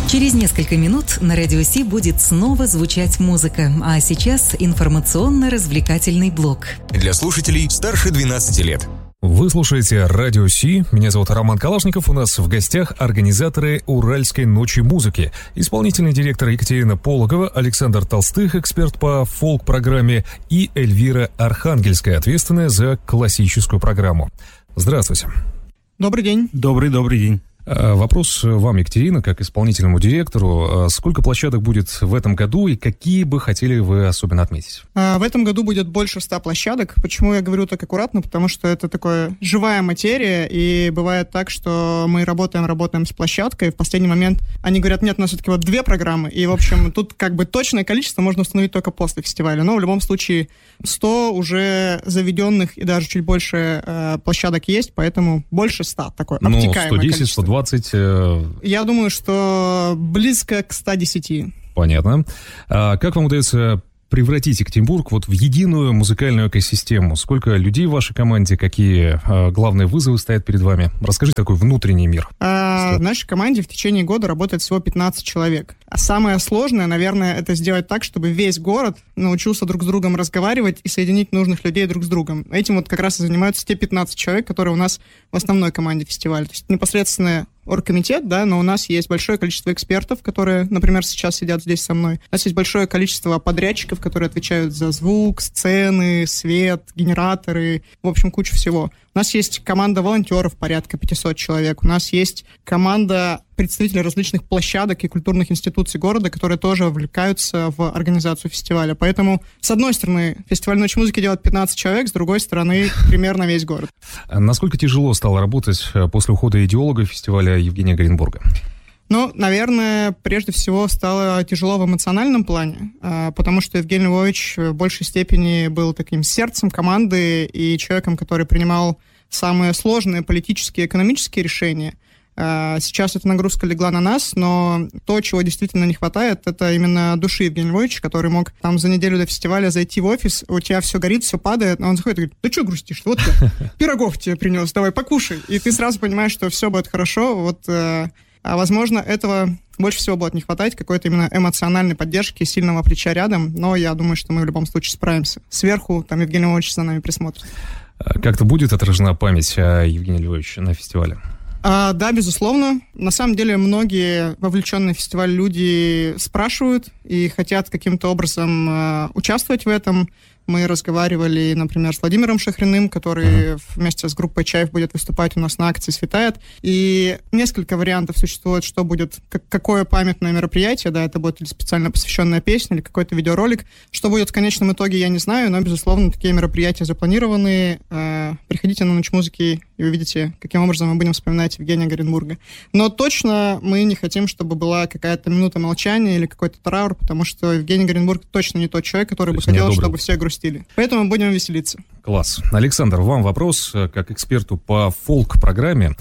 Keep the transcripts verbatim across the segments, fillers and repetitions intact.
Через несколько минут на Радио Си будет снова звучать музыка, а сейчас информационно-развлекательный блок. Для слушателей старше двенадцати лет. Вы слушаете Радио Си. Меня зовут Роман Калашников. У нас в гостях организаторы Уральской ночи музыки. Исполнительный директор Екатерина Пологова, Александр Толстых, эксперт по фолк-программе, и Эльвира Архангельская, ответственная за классическую программу. Здравствуйте. Добрый день. Добрый-добрый день. Вопрос вам, Екатерина, как исполнительному директору. Сколько площадок будет в этом году и какие бы хотели вы особенно отметить? В этом году будет больше ста площадок. Почему я говорю так аккуратно? Потому что это такая живая материя, и бывает так, что мы работаем, работаем с площадкой, и в последний момент они говорят, нет, у нас все-таки вот две программы, и, в общем, тут как бы точное количество можно установить только после фестиваля. Но в любом случае сто уже заведенных и даже чуть больше э, площадок есть, поэтому больше ста. Такое обтекаемое количество. Ну, сто десять, сто двадцать... Э... Я думаю, что близко к ста десяти. Понятно. А как вам удается превратить Екатеринбург вот в единую музыкальную экосистему? Сколько людей в вашей команде? Какие а, главные вызовы стоят перед вами? Расскажите такой внутренний мир. А, в нашей команде в течение года работает всего пятнадцать человек. А самое сложное, наверное, это сделать так, чтобы весь город научился друг с другом разговаривать и соединить нужных людей друг с другом. Этим вот как раз и занимаются те пятнадцать человек, которые у нас в основной команде фестиваля. То есть непосредственно оргкомитет, да, но у нас есть большое количество экспертов, которые, например, сейчас сидят здесь со мной. У нас есть большое количество подрядчиков, которые отвечают за звук, сцены, свет, генераторы, в общем, куча всего. У нас есть команда волонтеров, порядка пятьсот человек. У нас есть команда представителей различных площадок и культурных институций города, которые тоже вовлекаются в организацию фестиваля. Поэтому, с одной стороны, фестиваль «Ночь музыки» делает пятнадцать человек, с другой стороны, примерно весь город. Насколько тяжело стало работать после ухода идеолога фестиваля Евгения Горенбурга? Ну, наверное, прежде всего стало тяжело в эмоциональном плане, потому что Евгений Львович в большей степени был таким сердцем команды и человеком, который принимал самые сложные политические и экономические решения. Сейчас эта нагрузка легла на нас, но то, чего действительно не хватает, это именно души Евгения Львовича, который мог там за неделю до фестиваля зайти в офис, у тебя все горит, все падает, а он заходит и говорит, да что грустишь, вот я пирогов тебе принес, давай покушай. И ты сразу понимаешь, что все будет хорошо, вот... А, возможно, этого больше всего будет не хватать, какой-то именно эмоциональной поддержки, сильного плеча рядом, но я думаю, что мы в любом случае справимся. Сверху там Евгений Львович за нами присмотрит. Как-то будет отражена память о Евгении Львовиче на фестивале? А, да, безусловно. На самом деле многие вовлеченные в фестиваль люди спрашивают и хотят каким-то образом а, участвовать в этом. Мы разговаривали, например, с Владимиром Шахриным, который uh-huh. вместе с группой «Чайф» будет выступать у нас на акции «Светает». И несколько вариантов существует, что будет, как, какое памятное мероприятие, да, это будет или специально посвященная песня, или какой-то видеоролик. Что будет в конечном итоге, я не знаю, но, безусловно, такие мероприятия запланированы. Э, приходите на «Ночь музыки», и вы увидите, каким образом мы будем вспоминать Евгения Горенбурга. Но точно мы не хотим, чтобы была какая-то минута молчания или какой-то траур, потому что Евгений Горенбург точно не тот человек, который бы хотел, чтобы все грустили. Поэтому будем веселиться. Класс. Александр, вам вопрос, как эксперту по фолк-программе.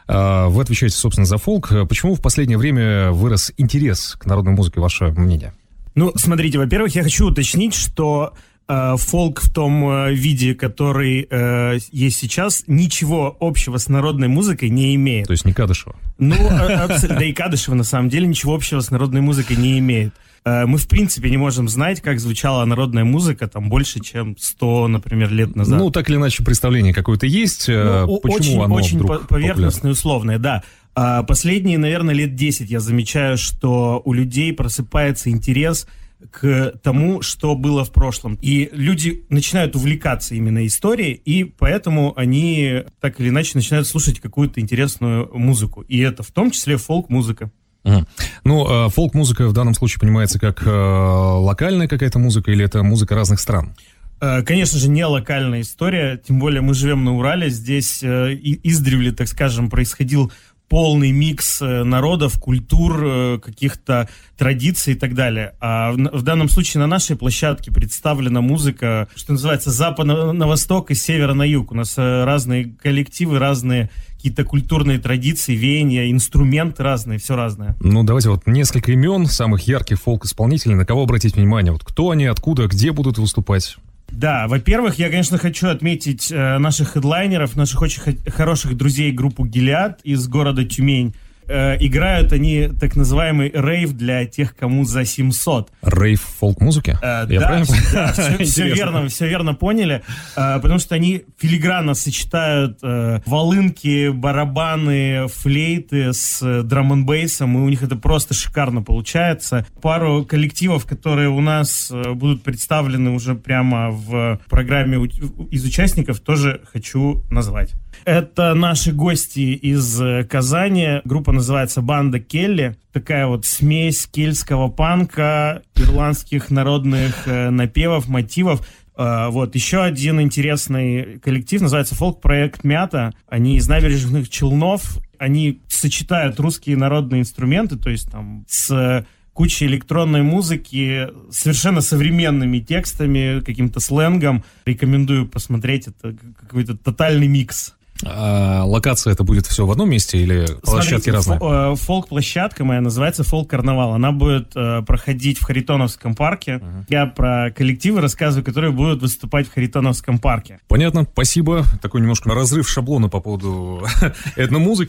Вы отвечаете, собственно, за фолк. Почему в последнее время вырос интерес к народной музыке, ваше мнение? Ну, смотрите, во-первых, я хочу уточнить, что э, фолк в том э, виде, который э, есть сейчас, ничего общего с народной музыкой не имеет. То есть не Кадышева? Ну, да и Кадышева, на самом деле, ничего общего с народной музыкой не имеет. Мы, в принципе, не можем знать, как звучала народная музыка там больше, чем сто, например, лет назад. Ну, так или иначе, представление какое-то есть. Ну, почему очень, оно очень вдруг поверхностное, условное, да. Последние, наверное, лет десять я замечаю, что у людей просыпается интерес к тому, что было в прошлом. И люди начинают увлекаться именно историей, и поэтому они так или иначе начинают слушать какую-то интересную музыку. И это в том числе фолк-музыка. Mm. Ну, фолк-музыка в данном случае понимается как э, локальная какая-то музыка или это музыка разных стран? Конечно же, не локальная история, тем более мы живем на Урале, здесь э, издревле, так скажем, происходил полный микс народов, культур, каких-то традиций и так далее. А в, в данном случае на нашей площадке представлена музыка, что называется, с запада на восток и с севера на юг. У нас разные коллективы, разные какие-то культурные традиции, веяния, инструменты разные, все разное. Ну, давайте вот несколько имен самых ярких фолк-исполнителей. На кого обратить внимание? Вот кто они, откуда, где будут выступать? Да, во-первых, я, конечно, хочу отметить э, наших хедлайнеров, наших очень х- хороших друзей, группу «Гилиад» из города Тюмень. э, играют они так называемый рейв для тех, кому за семьсот. Рейв фолк-музыки? Э, Я да, правильно да, все, все верно, все верно поняли, э, потому что они филигранно сочетают э, волынки, барабаны, флейты с э, драм-н-бейсом, и у них это просто шикарно получается. Пару коллективов, которые у нас э, будут представлены уже прямо в программе у, из участников, тоже хочу назвать. Это наши гости из э, Казани. Группа называется «Банда Келли». Такая вот смесь кельтского панка, ирландских народных э, напевов, мотивов. Uh, вот, еще один интересный коллектив, называется «Фолк-проект Мята». Они из Набережных Челнов. Они сочетают русские народные инструменты, то есть там с кучей электронной музыки, совершенно современными текстами, каким-то сленгом. Рекомендую посмотреть, это какой-то тотальный микс. А локация это будет все в одном месте или площадки Смотрите, разные? Фо- фолк-площадка моя называется «Фолк-карнавал». Она будет э, проходить в Харитоновском парке. Uh-huh. Я про коллективы рассказываю, которые будут выступать в Харитоновском парке. Понятно, спасибо. Такой немножко разрыв шаблона по поводу этномузыки.